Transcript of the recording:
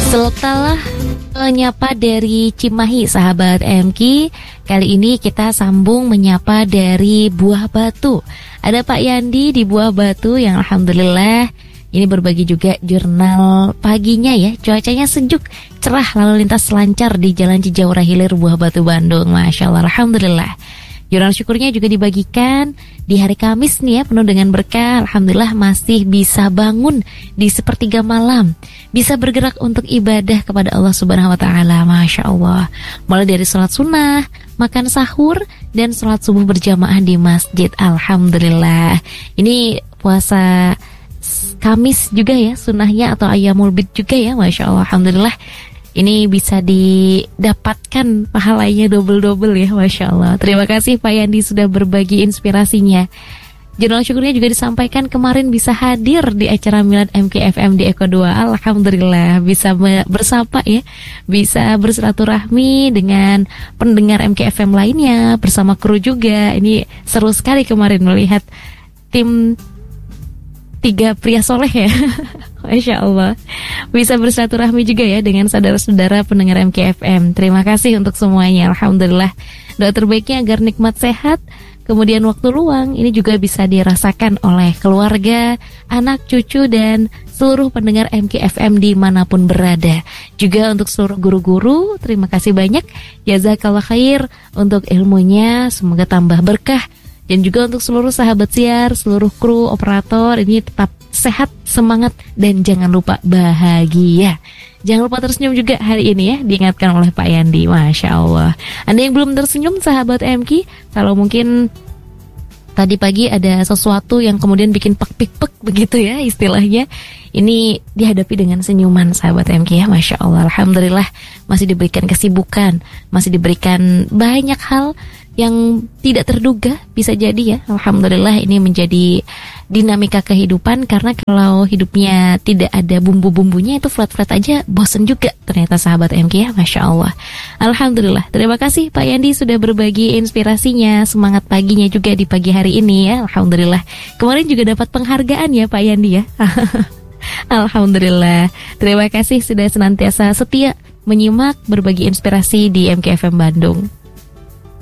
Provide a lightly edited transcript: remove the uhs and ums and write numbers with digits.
Setelah menyapa dari Cimahi, sahabat MK, kali ini kita sambung menyapa dari Buah Batu. Ada Pak Yandi di Buah Batu yang alhamdulillah ini berbagi juga jurnal paginya ya. Cuacanya sejuk, cerah, lalu lintas lancar di Jalan Cijaura Hilir, Buah Batu, Bandung. Masya Allah, alhamdulillah. Jurnal syukurnya juga dibagikan di hari Kamis nih ya, penuh dengan berkah. Alhamdulillah masih bisa bangun di sepertiga malam, bisa bergerak untuk ibadah kepada Allah Subhanahu Wa Taala. Masya Allah. Mulai dari sholat sunnah, makan sahur, dan sholat subuh berjamaah di masjid. Alhamdulillah. Ini puasa Kamis juga ya, sunnahnya atau Ayyamul Bid juga ya. Masya Allah, alhamdulillah. Ini bisa didapatkan pahalanya double-double ya, Masya Allah. Terima kasih Pak Yandi sudah berbagi inspirasinya. Jurnal syukurnya juga disampaikan kemarin bisa hadir di acara Milad MKFM di Eko 2. Alhamdulillah bisa bersapa ya, bisa bersilaturahmi dengan pendengar MKFM lainnya, bersama kru juga. Ini seru sekali kemarin melihat tim 3 pria soleh ya. Masya Allah. Bisa bersilaturahmi juga ya dengan saudara-saudara pendengar MKFM. Terima kasih untuk semuanya. Alhamdulillah. Doa terbaiknya agar nikmat sehat, kemudian waktu luang ini juga bisa dirasakan oleh keluarga, anak, cucu, dan seluruh pendengar MKFM dimanapun berada. Juga untuk seluruh guru-guru, terima kasih banyak. Jazakallah khair untuk ilmunya, semoga tambah berkah. Dan juga untuk seluruh sahabat siar, seluruh kru, operator, ini tetap sehat, semangat, dan jangan lupa bahagia. Jangan lupa tersenyum juga hari ini ya, diingatkan oleh Pak Yandi. Masya Allah. Anda yang belum tersenyum, sahabat MK, kalau mungkin tadi pagi ada sesuatu yang kemudian bikin pek-pek begitu ya istilahnya, ini dihadapi dengan senyuman, sahabat MK ya. Masya Allah, alhamdulillah masih diberikan kesibukan, masih diberikan banyak hal yang tidak terduga, bisa jadi ya. Alhamdulillah ini menjadi dinamika kehidupan, karena kalau hidupnya tidak ada bumbu-bumbunya itu flat-flat aja, bosen juga ternyata, sahabat MK ya. Masya Allah. Alhamdulillah. Terima kasih Pak Yandi sudah berbagi inspirasinya, semangat paginya juga di pagi hari ini ya. Alhamdulillah. Kemarin juga dapat penghargaan ya Pak Yandi ya. Alhamdulillah. Terima kasih sudah senantiasa setia menyimak berbagi inspirasi di MKFM Bandung.